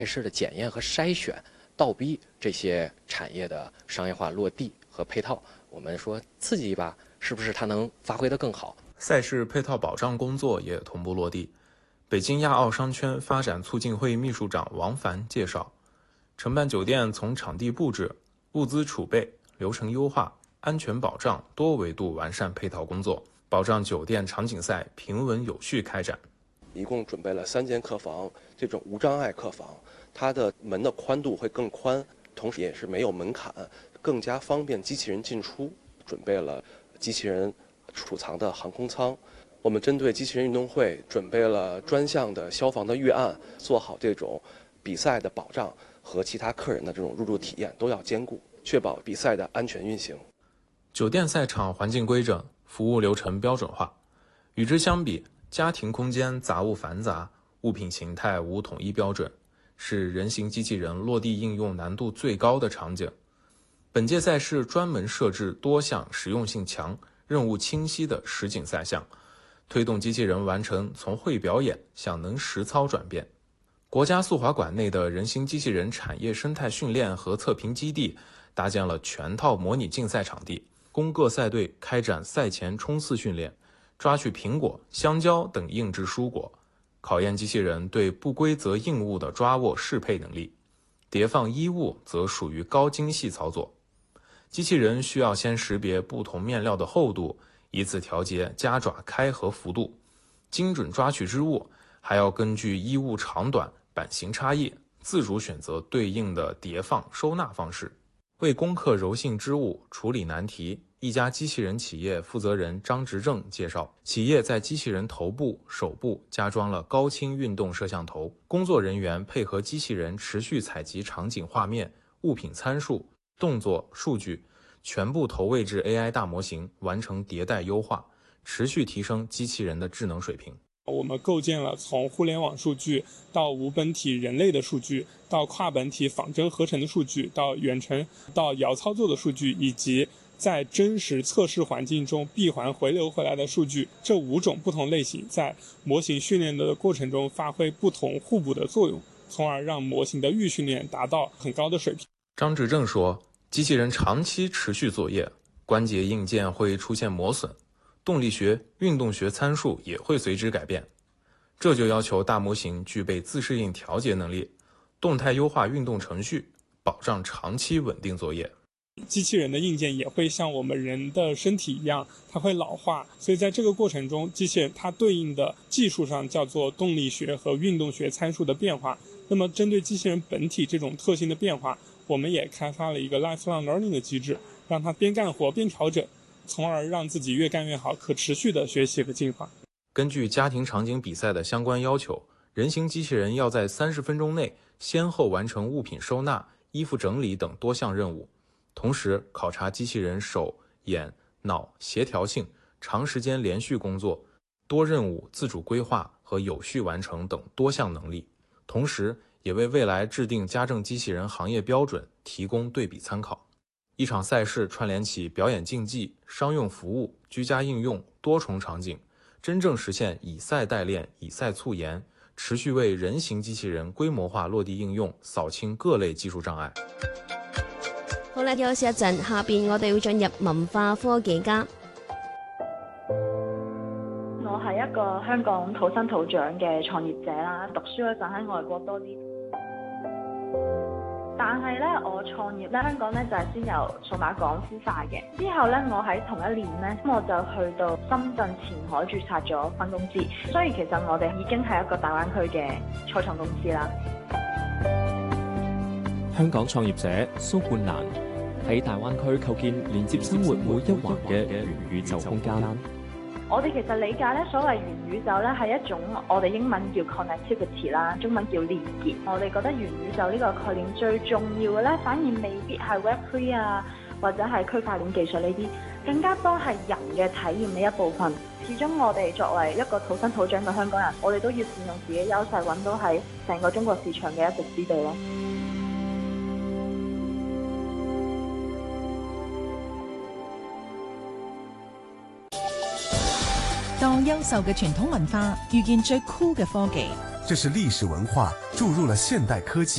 式的检验和筛选，倒逼这些产业的商业化落地和配套。我们说刺激一把，是不是它能发挥得更好？ 赛事配套保障工作也同步落地。北京亚奥商圈发展促进会秘书长王凡介绍，承办酒店从场地布置、物资储备、流程优化、安全保障多维度完善配套工作，保障酒店场景赛平稳有序开展。 一共准备了3间客房，这种无障碍客房，它的门的宽度会更宽，同时也是没有门槛，更加方便机器人进出。准备了机器人储藏的航空舱。我们针对机器人运动会准备了专项的消防的预案，做好这种比赛的保障和其他客人的这种入住体验都要兼顾，确保比赛的安全运行。 酒店赛场环境规整，服务流程标准化。与之相比，家庭空间杂物繁杂，物品形态无统一标准，是人形机器人落地应用难度最高的场景。本届赛事专门设置多项实用性强、任务清晰的实景赛项，推动机器人完成从会表演向能实操转变。国家速滑馆内的人形机器人产业生态训练和测评基地搭建了全套模拟竞赛场地，供各赛队开展赛前冲刺训练，抓取苹果、香蕉等硬质蔬果，考验机器人对不规则硬物的抓握适配能力。叠放衣物则属于高精细操作，机器人需要先识别不同面料的厚度，依次调节夹爪开合幅度，精准抓取织物，还要根据衣物长短、版型差异，自主选择对应的叠放收纳方式。为攻克柔性织物，处理难题，一家机器人企业负责人张执正介绍，企业在机器人头部、手部加装了高清运动摄像头，工作人员配合机器人持续采集场景画面、物品参数、动作数据，全部投喂至 AI 大模型，完成迭代优化，持续提升机器人的智能水平。 我们构建了从互联网数据到无本体人类的数据，到跨本体仿真合成的数据，到远程到遥操作的数据，以及在真实测试环境中闭环回流回来的数据，这5种不同类型在模型训练的过程中发挥不同互补的作用，从而让模型的预训练达到很高的水平。 张执正说，机器人长期持续作业，关节硬件会出现磨损，动力学、运动学参数也会随之改变，这就要求大模型具备自适应调节能力，动态优化运动程序，保障长期稳定作业。 机器人的硬件也会像我们人的身体一样，它会老化，所以在这个过程中，机器人它对应的技术上叫做动力学和运动学参数的变化。那么针对机器人本体这种特性的变化，我们也开发了一个 lifelong learning 的机制，让它边干活边调整，从而让自己越干越好，可持续的学习和进化。 根据家庭场景比赛的相关要求，人形机器人要在30分钟内先后完成物品收纳、衣服整理等多项任务，同时考察机器人手、眼、脑协调性、长时间连续工作、多任务自主规划和有序完成等多项能力，同时也为未来制定家政机器人行业标准提供对比参考。一场赛事串联起表演竞技、商用服务、居家应用多重场景，真正实现以赛代练、以赛促研，持续为人形机器人规模化落地應用掃清各類技術障礙。 好啦，休息一陣，下邊我哋會進入文化科技家。 我係一個香港土生土長嘅創業者啦，讀書嗰陣喺外國多啲。但係咧，我創業咧，香港咧就係先由數碼港孵化嘅。之後咧，我喺同一年咧，我就去到深圳前海註冊咗分公司。所以其實我哋已經係一個大灣區嘅初創公司啦。 香港創業者蘇冠蘭喺大灣區構建連接生活每一環嘅元宇宙空間。 我哋其實理解咧，所謂元宇宙咧係一種我哋英文叫 connectivity 啦，中文叫連結。我哋覺得元宇宙呢個概念最重要嘅咧，反而未必係 Web3 啊，或者係區塊鏈技術呢啲，更加多係人嘅體驗呢一部分。始終我哋作為一個土生土長嘅香港人，我哋都要善用自己優勢，揾到喺成個中國市場嘅一席之地咯。 當優秀嘅傳統文化遇見最酷嘅科技， 这是历史文化注入了现代科技。